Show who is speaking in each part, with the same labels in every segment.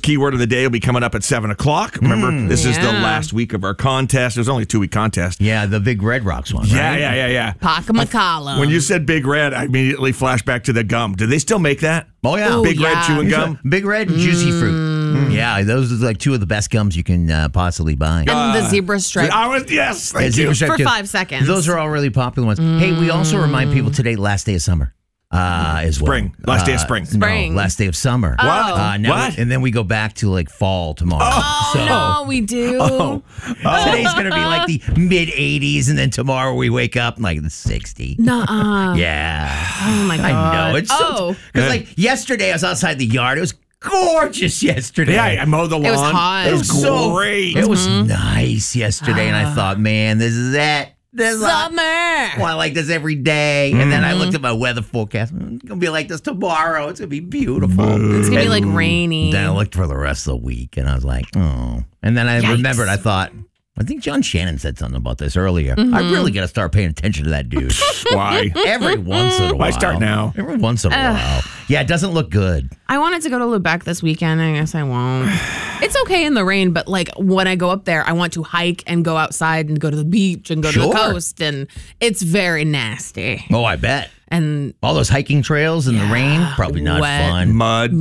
Speaker 1: keyword of the day will be coming up at 7 o'clock. Remember, this is the last week of our contest. It was only a 2-week contest.
Speaker 2: Yeah, the Big Red Rocks one, right?
Speaker 1: Yeah.
Speaker 3: Paca McCollum.
Speaker 1: When you said Big Red, I immediately flashed back to the gum. Do they still make that?
Speaker 2: Oh, yeah.
Speaker 3: Ooh,
Speaker 1: Big Red
Speaker 3: yeah.
Speaker 1: chewing gum?
Speaker 2: Big Red and Juicy Fruit. Yeah, those are like two of the best gums you can possibly buy.
Speaker 3: And the zebra stripe.
Speaker 1: Yes, thank you.
Speaker 2: Zebra stripe
Speaker 3: For
Speaker 2: too.
Speaker 3: 5 seconds.
Speaker 2: Those are all really popular ones. Hey, we also remind people today, last day of summer. As well.
Speaker 1: Spring. Last day of spring.
Speaker 3: Spring.
Speaker 2: No, last day of summer.
Speaker 3: Oh.
Speaker 1: What?
Speaker 2: What? And then we go back to like fall tomorrow.
Speaker 3: No, we do.
Speaker 2: Today's going to be like the mid 80s, and then tomorrow we wake up like the 60.
Speaker 3: Nuh-uh.
Speaker 2: Yeah.
Speaker 3: Oh, my God.
Speaker 2: I know. It's because like yesterday I was outside the yard. It was gorgeous yesterday.
Speaker 1: Yeah, I mowed the lawn.
Speaker 3: It was hot.
Speaker 1: It was
Speaker 2: So
Speaker 1: great.
Speaker 2: It was nice yesterday, and I thought, man, this is it.
Speaker 3: Summer.
Speaker 2: Well, I like this every day. And then I looked at my weather forecast. It's going to be like this tomorrow. It's going to be beautiful.
Speaker 3: It's going to be like rainy.
Speaker 2: Then I looked for the rest of the week, and I was like, oh. And then I remembered, I thought, I think John Shannon said something about this earlier. I really got to start paying attention to that dude.
Speaker 1: Why?
Speaker 2: Every once in a while.
Speaker 1: Why start now?
Speaker 2: Every once in a while. Yeah, it doesn't look good.
Speaker 3: I wanted to go to Lubec this weekend. I guess I won't. It's okay in the rain, but like when I go up there, I want to hike and go outside and go to the beach and go to the coast, and it's very nasty.
Speaker 2: Oh, I bet.
Speaker 3: And
Speaker 2: All those hiking trails in the rain, probably not
Speaker 3: wet.
Speaker 2: fun.
Speaker 1: Mud.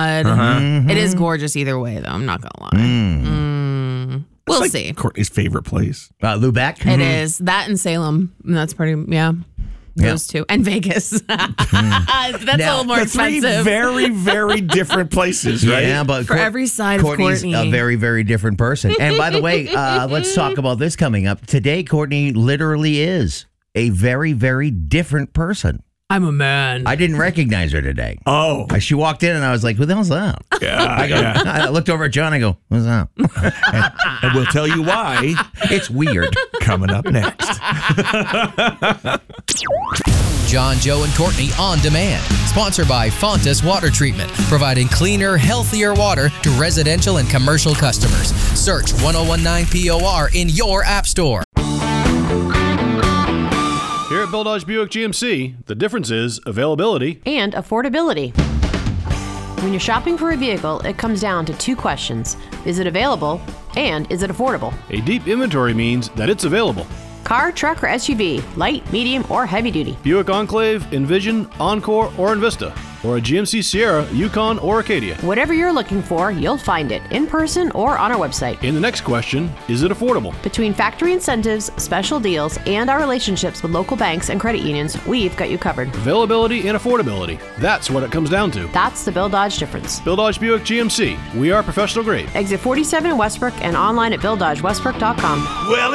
Speaker 3: It is gorgeous either way, though. I'm not gonna lie. We'll
Speaker 1: It's
Speaker 3: see.
Speaker 1: Courtney's favorite place.
Speaker 2: Lubec?
Speaker 3: It is that and Salem. And that's pretty. Those two and Vegas. That's a little more
Speaker 1: The three
Speaker 3: expensive.
Speaker 1: very, very different places, right?
Speaker 2: Yeah, but
Speaker 3: For every side of
Speaker 2: Courtney's
Speaker 3: Courtney.
Speaker 2: a very, very different person. And by the way, let's talk about this coming up. Today, Courtney literally is a very, very different person.
Speaker 3: I'm a man.
Speaker 2: I didn't recognize her today.
Speaker 1: Oh.
Speaker 2: She walked in and I was like, who the hell's that? I looked over at John. I go, what's that?
Speaker 1: And we'll tell you why
Speaker 2: It's weird.
Speaker 1: coming up next.
Speaker 4: John, Joe, and Courtney on demand. Sponsored by Fontas Water Treatment, providing cleaner, healthier water to residential and commercial customers. Search 1019 POR in your app store.
Speaker 5: Here at Bill Dodge Buick GMC, the difference is availability
Speaker 6: and affordability. When you're shopping for a vehicle, it comes down to two questions. Is it available? And is it affordable?
Speaker 5: A deep inventory means that it's available.
Speaker 6: Car, truck, or SUV, light, medium, or heavy duty.
Speaker 5: Buick Enclave, Envision, Encore, or Envista. Or a GMC Sierra, Yukon, or Acadia.
Speaker 6: Whatever you're looking for, you'll find it in person or on our website.
Speaker 5: In the next question, is it affordable?
Speaker 6: Between factory incentives, special deals, and our relationships with local banks and credit unions, we've got you covered.
Speaker 5: Availability and affordability. That's what it comes down to.
Speaker 6: That's the Bill Dodge difference.
Speaker 5: Bill Dodge Buick GMC. We are professional grade.
Speaker 6: Exit 47 in Westbrook and online at BillDodgeWestbrook.com.
Speaker 1: Well,